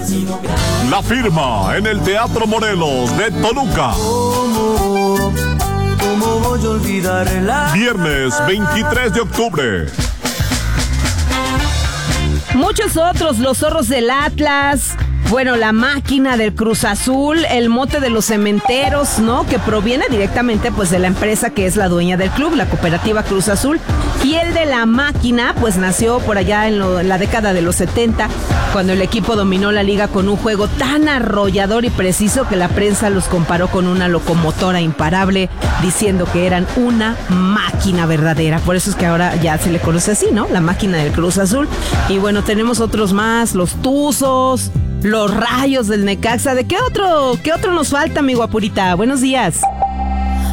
La Firma en el Teatro Morelos de Toluca. ¿Cómo voy a olvidarla? Viernes 23 de octubre. Muchos otros, los Zorros del Atlas, bueno, la Máquina del Cruz Azul, el Mote de los Cementeros, ¿no? Que proviene directamente pues de la empresa que es la dueña del club, la Cooperativa Cruz Azul. Y el de la Máquina pues nació por allá en la década de los 70, cuando el equipo dominó la liga con un juego tan arrollador y preciso que la prensa los comparó con una locomotora imparable, diciendo que eran una máquina verdadera. Por eso es que ahora ya se le conoce así, ¿no? La Máquina del Cruz Azul. Y bueno, tenemos otros más, los Tuzos, los Rayos del Necaxa. ¿De qué otro nos falta, amigo Apurita? Buenos días.